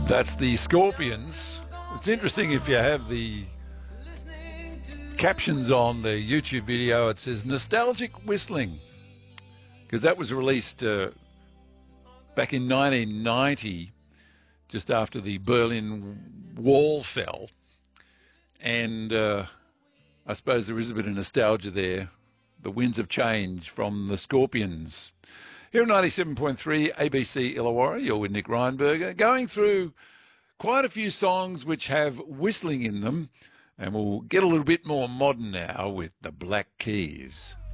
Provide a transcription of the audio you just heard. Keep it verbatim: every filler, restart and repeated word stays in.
That's the Scorpions. It's interesting if you have the captions on the YouTube video, it says nostalgic whistling, because that was released uh, back in nineteen ninety, just after the Berlin Wall fell. And uh, I suppose there is a bit of nostalgia there. The winds of change from the Scorpions. Here at ninety-seven point three A B C Illawarra, you're with Nick Reinberger, going through quite a few songs which have whistling in them, and we'll get a little bit more modern now with the Black Keys.